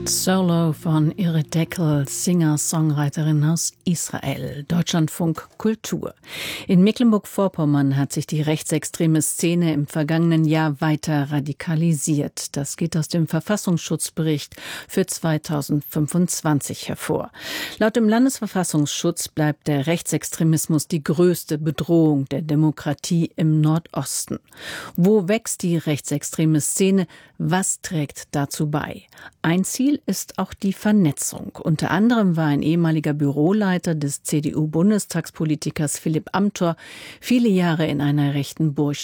Solo von Irit Dekkel, Singer-Songwriterin aus Israel, Deutschlandfunk Kultur. In Mecklenburg-Vorpommern hat sich die rechtsextreme Szene im vergangenen Jahr weiter radikalisiert. Das geht aus dem Verfassungsschutzbericht für 2025 hervor. Laut dem Landesverfassungsschutz bleibt der Rechtsextremismus die größte Bedrohung der Demokratie im Nordosten. Wo wächst die rechtsextreme Szene? Was trägt dazu bei? Ein Ziel ist auch die Vernetzung. Unter anderem war ein ehemaliger Büroleiter des CDU-Bundestagspolitikers Philipp Amthor viele Jahre in einer rechten Burg